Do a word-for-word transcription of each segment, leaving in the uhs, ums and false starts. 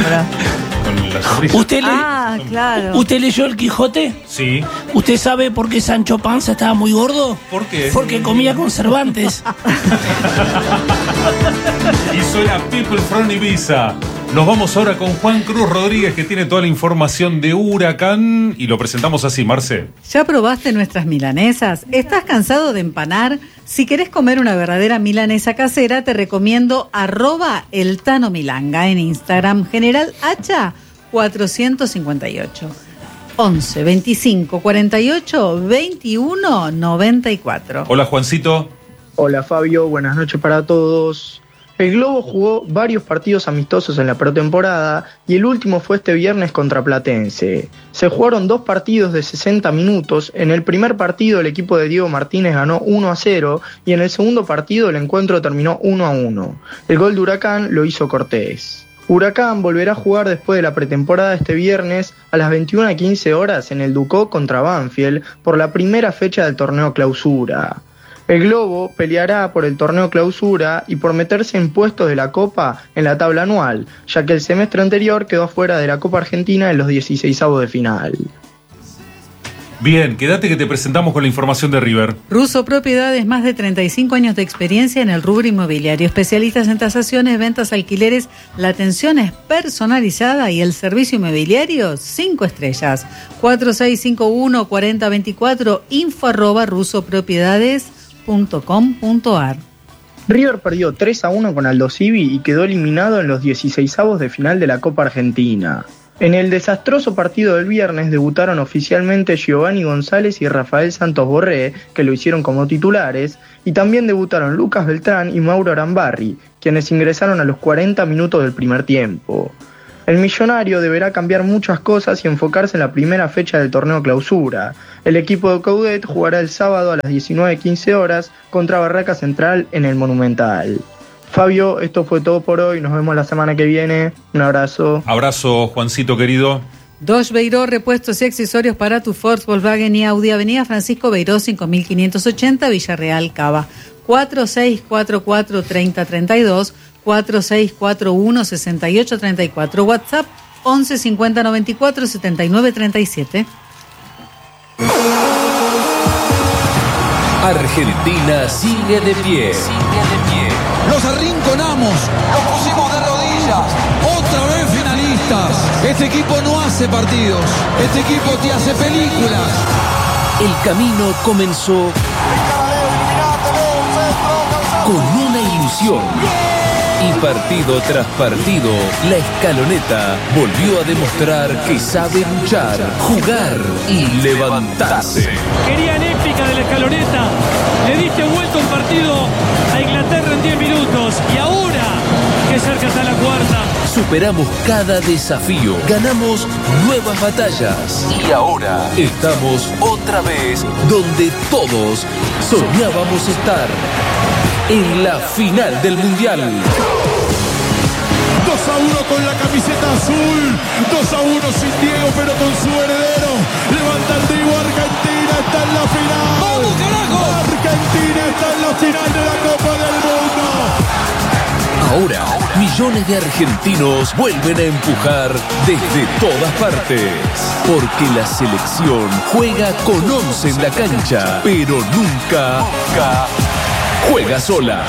sombra? Con la sonrisa. ¿Usted, le, Ah, claro. ¿Usted leyó El Quijote? Sí. ¿Usted sabe por qué Sancho Panza estaba muy gordo? ¿Por qué? Porque comía conservantes. Y soy la People from Ibiza. Nos vamos ahora con Juan Cruz Rodríguez, que tiene toda la información de Huracán, y lo presentamos así, Marce. ¿Ya probaste nuestras milanesas? ¿Estás cansado de empanar? Si querés comer una verdadera milanesa casera, te recomiendo arroba el Tano Milanga en Instagram, General Hacha cuatrocientos cincuenta y ocho. once, veinticinco, cuarenta y ocho, veintiuno, noventa y cuatro. Hola, Juancito. Hola, Fabio. Buenas noches para todos. El Globo jugó varios partidos amistosos en la pretemporada y el último fue este viernes contra Platense. Se jugaron dos partidos de sesenta minutos. En el primer partido el equipo de Diego Martínez ganó uno a cero y en el segundo partido el encuentro terminó uno a uno. El gol de Huracán lo hizo Cortés. Huracán volverá a jugar después de la pretemporada este viernes a las veintiuna quince horas en el Ducó contra Banfield por la primera fecha del torneo Clausura. El Globo peleará por el torneo Clausura y por meterse en puestos de la Copa en la tabla anual, ya que el semestre anterior quedó fuera de la Copa Argentina en los dieciseisavos de final. Bien, quédate que te presentamos con la información de River. Russo Propiedades, más de treinta y cinco años de experiencia en el rubro inmobiliario, especialistas en tasaciones, ventas, alquileres, la atención es personalizada y el servicio inmobiliario cinco estrellas. cuatro seis cinco uno, cuatro cero dos cuatro, info arroba rusopropiedades punto com punto ar. River perdió tres a uno con Aldo Civi y quedó eliminado en los dieciseisavos de final de la Copa Argentina. En el desastroso partido del viernes debutaron oficialmente Giovanni González y Rafael Santos Borré, que lo hicieron como titulares, y también debutaron Lucas Beltrán y Mauro Arambarri, quienes ingresaron a los cuarenta minutos del primer tiempo. El millonario deberá cambiar muchas cosas y enfocarse en la primera fecha del torneo Clausura. El equipo de Coudet jugará el sábado a las diecinueve quince horas contra Barraca Central en el Monumental. Fabio, esto fue todo por hoy. Nos vemos la semana que viene. Un abrazo. Abrazo, Juancito querido. Dodge Beiró, repuestos y accesorios para tu Ford, Volkswagen y Audi. Avenida Francisco Beiró, cinco mil quinientos ochenta, Villarreal, Cava. cuatro seis cuatro cuatro, tres cero tres dos, cuatro seis cuatro uno, seis ocho tres cuatro. WhatsApp once cincuenta noventa y cuatro, setenta y nueve treinta y siete. Argentina sigue de pie. Sigue de pie. Los arrinconamos, los pusimos de rodillas, otra vez finalistas. Este equipo no hace partidos, este equipo te hace películas. El camino comenzó con una ilusión. Y partido tras partido, la Escaloneta volvió a demostrar que sabe luchar, jugar y levantarse. Querían épica de la Escaloneta. Le diste vuelta un partido a Inglaterra en diez minutos. Y ahora, que cerca está la cuarta. Superamos cada desafío, ganamos nuevas batallas. Y ahora estamos otra vez donde todos soñábamos estar. En la final del Mundial. dos a uno con la camiseta azul. dos a uno sin Diego, pero con su heredero. Levanta el trigo. Argentina está en la final. ¡Vamos, carajo! Argentina está en la final de la Copa del Mundo. Ahora, millones de argentinos vuelven a empujar desde todas partes. Porque la selección juega con once en la cancha, pero nunca, nunca juega sola.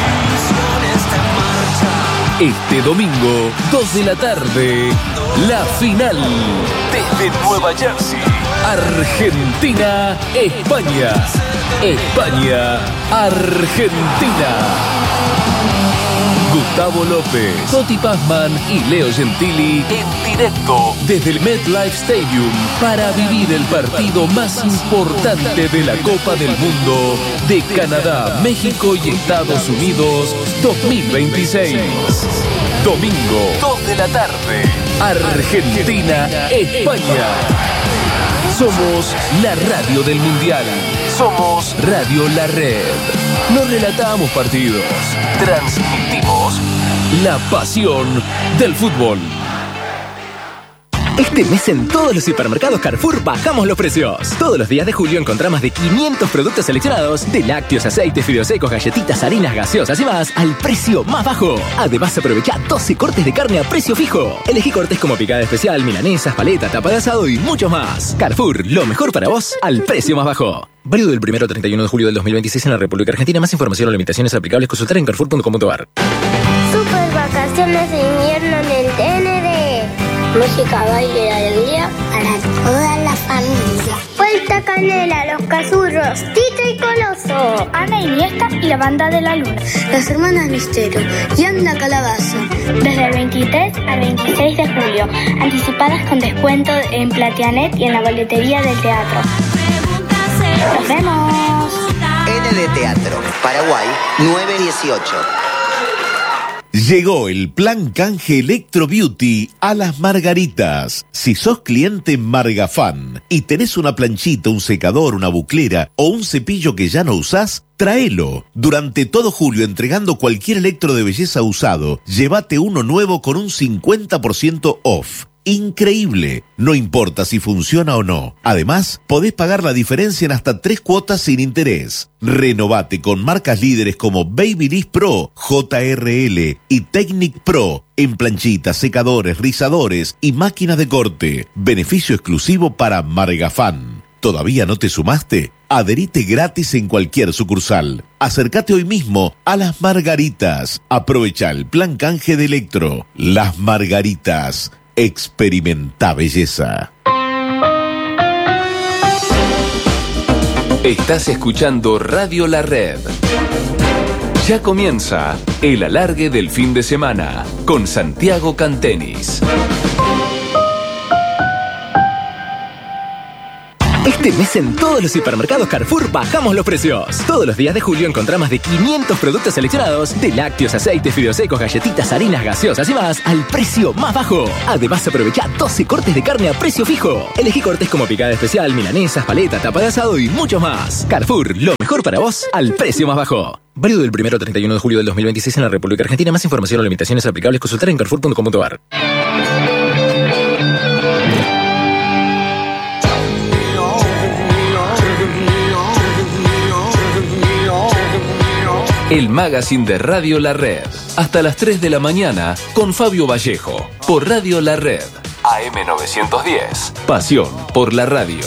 Este domingo, dos de la tarde, la final. Desde Nueva Jersey, Argentina, España. España, Argentina. Gustavo López, Toti Pazman y Leo Gentili en directo desde el MetLife Stadium para vivir el partido más importante de la Copa del Mundo de Canadá, México y Estados Unidos dos mil veintiséis. Domingo, dos de la tarde, Argentina, España. Somos la radio del Mundial. Somos Radio La Red. No relatamos partidos. Transmitimos la pasión del fútbol. Este mes en todos los supermercados Carrefour bajamos los precios. Todos los días de julio encontrá más de quinientos productos seleccionados de lácteos, aceites, fideos secos, galletitas, harinas, gaseosas y más al precio más bajo. Además aprovecha doce cortes de carne a precio fijo. Elegí cortes como picada especial, milanesas, paleta, tapa de asado y mucho más. Carrefour, lo mejor para vos al precio más bajo. Válido del primero al treinta y uno de julio del dos mil veintiséis en la República Argentina. Más información o limitaciones aplicables consultar en carrefour punto com punto a r. Super vacaciones de invierno en el T N D. Música, baile y alegría para toda la familia. Vuelta Canela, Los Cazurros, Tito y Coloso, Ana Iniesta y la Banda de la Luna, Las Hermanas Misterio y Anda Calabaza. Desde el veintitrés al veintiséis de julio. Anticipadas con descuento en Platianet y en la boletería del teatro. ¡Nos vemos! N D Teatro, Paraguay, nueve dieciocho. Llegó el plan canje Electro Beauty a Las Margaritas. Si sos cliente Margafan y tenés una planchita, un secador, una buclera o un cepillo que ya no usás, tráelo. Durante todo julio, entregando cualquier electro de belleza usado, llévate uno nuevo con un cincuenta por ciento off. Increíble, no importa si funciona o no. Además, podés pagar la diferencia en hasta tres cuotas sin interés. Renovate con marcas líderes como Babyliss Pro, J R L y Technic Pro en planchitas, secadores, rizadores y máquinas de corte. Beneficio exclusivo para Margafan. ¿Todavía no te sumaste? Adherite gratis en cualquier sucursal. Acércate hoy mismo a Las Margaritas. Aprovecha el plan canje de Electro. Las Margaritas. Experimenta belleza. Estás escuchando Radio La Red. Ya comienza el alargue del fin de semana con Santiago Cantenis. Este mes en todos los supermercados Carrefour bajamos los precios. Todos los días de julio encontrá más de quinientos productos seleccionados de lácteos, aceites, fideos secos, galletitas, harinas, gaseosas y más al precio más bajo. Además aprovecha doce cortes de carne a precio fijo. Elegí cortes como picada especial, milanesas, paleta, tapa de asado y mucho más. Carrefour, lo mejor para vos al precio más bajo. Válido del primero al treinta y uno de julio del dos mil veintiséis en la República Argentina. Más información o limitaciones aplicables consultar en carrefour punto com punto a r. El magazine de Radio La Red. Hasta las tres de la mañana con Fabio Vallejo. Por Radio La Red. A M novecientos diez. Pasión por la radio.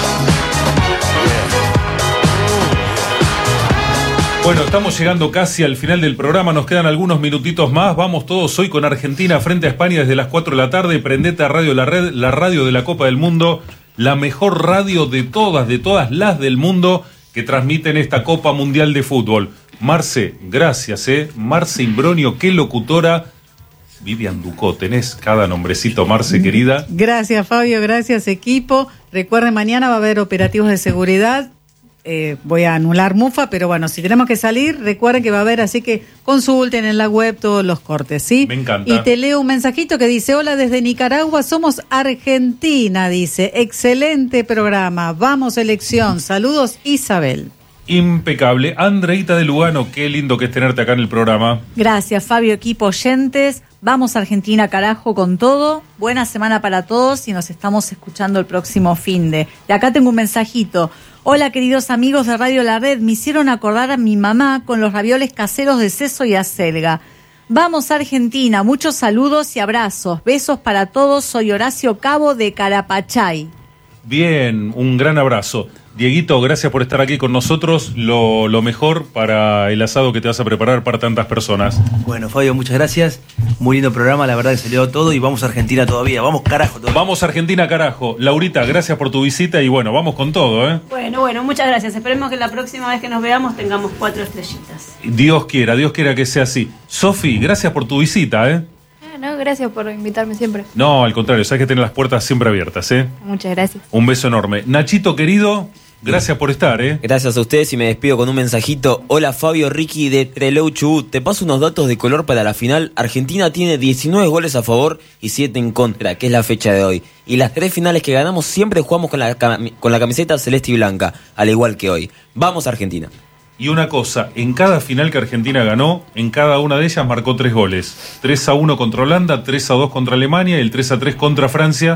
Bueno, estamos llegando casi al final del programa. Nos quedan algunos minutitos más. Vamos todos hoy con Argentina frente a España desde las cuatro de la tarde. Prendete a Radio La Red, la radio de la Copa del Mundo. La mejor radio de todas, de todas las del mundo que transmiten esta Copa Mundial de Fútbol. Marce, gracias, ¿eh? Marce Imbronio, qué locutora. Vivian Ducó, tenés cada nombrecito, Marce, querida. Gracias, Fabio, gracias, equipo. Recuerden, mañana va a haber operativos de seguridad. Eh, voy a anular Mufa, pero bueno, si tenemos que salir, recuerden que va a haber, así que consulten en la web todos los cortes, ¿sí? Me encanta. Y te leo un mensajito que dice: hola desde Nicaragua, somos Argentina, dice. Excelente programa, vamos selección. Saludos, Isabel. Impecable. Andreita de Lugano, qué lindo que es tenerte acá en el programa. Gracias, Fabio, equipo, oyentes. Vamos Argentina, carajo, con todo. Buena semana para todos y nos estamos escuchando el próximo finde. De acá tengo un mensajito. Hola, queridos amigos de Radio La Red. Me hicieron acordar a mi mamá con los ravioles caseros de seso y acelga. Vamos Argentina, muchos saludos y abrazos. Besos para todos. Soy Horacio Cabo de Carapachay. Bien, un gran abrazo. Dieguito, gracias por estar aquí con nosotros. Lo, lo mejor para el asado que te vas a preparar para tantas personas. Bueno, Fabio, muchas gracias. Muy lindo programa, la verdad que salió todo y vamos a Argentina todavía. Vamos carajo todavía. Vamos a Argentina, carajo. Laurita, gracias por tu visita y bueno, vamos con todo, ¿eh? Bueno, bueno, muchas gracias. Esperemos que la próxima vez que nos veamos tengamos cuatro estrellitas. Dios quiera, Dios quiera que sea así. Sofi, gracias por tu visita, ¿eh? No, gracias por invitarme siempre. No, al contrario, sabes que tener las puertas siempre abiertas, ¿eh? Muchas gracias. Un beso enorme. Nachito, querido, gracias por estar, ¿eh? Gracias a ustedes y me despido con un mensajito. Hola, Fabio, Ricky de Trelew Chubut. Te paso unos datos de color para la final. Argentina tiene diecinueve goles a favor y siete en contra, que es la fecha de hoy. Y las tres finales que ganamos siempre jugamos con la, cam- con la camiseta celeste y blanca, al igual que hoy. Vamos Argentina. Y una cosa, en cada final que Argentina ganó, en cada una de ellas marcó tres goles. tres a uno contra Holanda, tres a dos contra Alemania y el tres a tres contra Francia.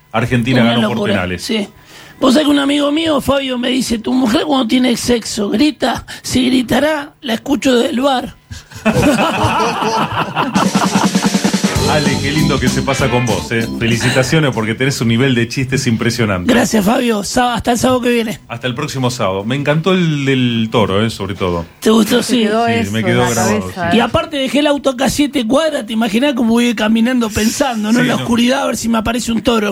Argentina Una ganó por locura, penales. Sí. Vos sabés que un amigo mío, Fabio, me dice, tu mujer cuando tiene sexo, grita, si gritará, la escucho del bar. Ale, qué lindo que se pasa con vos, ¿eh? Felicitaciones porque tenés un nivel de chistes impresionante. Gracias, Fabio. Sábado, hasta el sábado que viene. Hasta el próximo sábado. Me encantó el del toro, ¿eh? Sobre todo. ¿Te gustó? Sí. Sí, me quedó grabado. Sí. Y aparte dejé el auto acá a siete cuadras, te imaginás cómo voy caminando pensando, ¿no? Sí, en la no. oscuridad a ver si me aparece un toro.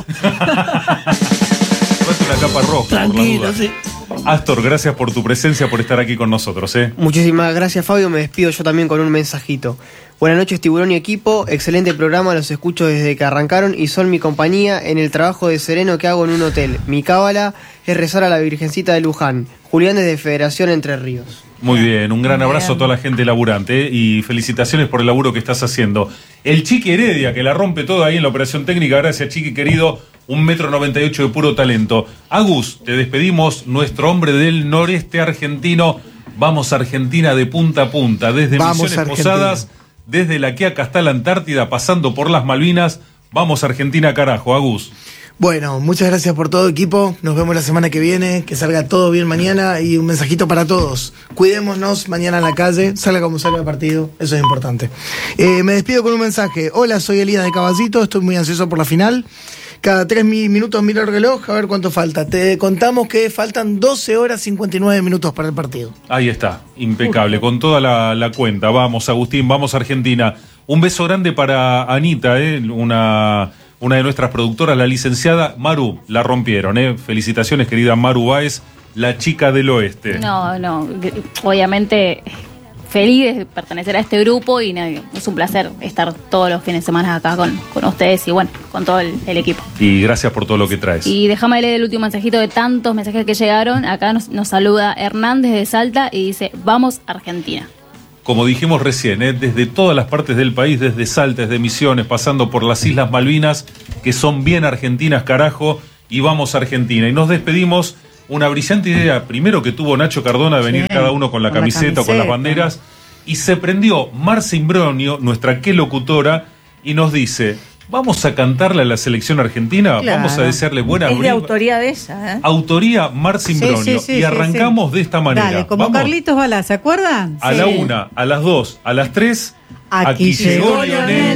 Una capa roja. Tranquilo, por las sí. dudas. Astor, gracias por tu presencia, por estar aquí con nosotros, ¿eh? Muchísimas gracias, Fabio. Me despido yo también con un mensajito. Buenas noches, Tiburón y equipo. Excelente programa, los escucho desde que arrancaron y son mi compañía en el trabajo de sereno que hago en un hotel. Mi cábala es rezar a la Virgencita de Luján. Julián desde Federación Entre Ríos. Muy bien, un gran Bien. abrazo a toda la gente laburante, ¿eh? Y felicitaciones por el laburo que estás haciendo. El Chiqui Heredia, que la rompe toda ahí en la operación técnica, gracias Chiqui querido, un metro noventa y ocho de puro talento. Agus, te despedimos, nuestro hombre del noreste argentino. Vamos a Argentina de punta a punta, desde Vamos, Misiones Argentina. Posadas, desde la Quiaca hasta la Antártida, pasando por las Malvinas. Vamos a Argentina, carajo, Agus. Bueno, muchas gracias por todo, equipo. Nos vemos la semana que viene. Que salga todo bien mañana. Y un mensajito para todos. Cuidémonos mañana en la calle. Salga como salga el partido. Eso es importante. Eh, me despido con un mensaje. Hola, soy Elías de Caballito. Estoy muy ansioso por la final. Cada tres mi- minutos miro el reloj a ver cuánto falta. Te contamos que faltan doce horas cincuenta y nueve minutos para el partido. Ahí está, impecable, con toda la, la cuenta. Vamos, Agustín, vamos, Argentina. Un beso grande para Anita, ¿eh? una, una de nuestras productoras, la licenciada Maru. La rompieron, ¿eh? Felicitaciones, querida Maru Báez, la chica del oeste. No, no, obviamente feliz de pertenecer a este grupo y no, es un placer estar todos los fines de semana acá con, con ustedes y bueno, con todo el, el equipo. Y gracias por todo lo que traes. Y déjame leer el último mensajito de tantos mensajes que llegaron. Acá nos, nos saluda Hernández de Salta y dice, vamos Argentina. Como dijimos recién, ¿eh? Desde todas las partes del país, desde Salta, desde Misiones, pasando por las Islas Malvinas, que son bien argentinas, carajo, y vamos a Argentina. Y nos despedimos. Una brillante idea, primero que tuvo Nacho Cardona de venir Sí, cada uno con la con la camiseta o con las camiseta. banderas, y se prendió Marce Imbronio, nuestra que locutora, y nos dice, vamos a cantarle a la selección argentina, Claro. vamos a desearle buena Es de bri- autoría de ella, ¿eh? autoría Marce Sí, Imbronio, sí, sí, y sí, arrancamos sí. de esta manera. Dale, como Vamos Carlitos Balá, ¿se acuerdan? a Sí. la una, a las dos, a las tres, Aquí llegó Lionel